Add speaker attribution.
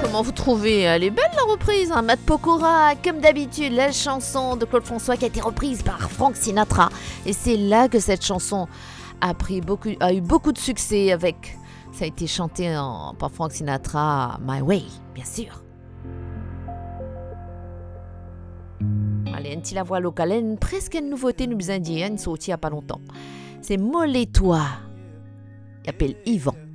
Speaker 1: comment vous trouvez? Elle est belle la reprise, hein. Matt Pokora, comme d'habitude, la chanson de Claude François qui a été reprise par Frank Sinatra. Et c'est là que cette chanson a eu beaucoup de succès avec... Ça a été chanté par Frank Sinatra, My Way, bien sûr. Allez, un petit la voix locale, presque une nouveauté nous indienne, sortie il n'y a pas longtemps. C'est Mollet-toi. Il appelle Yvan.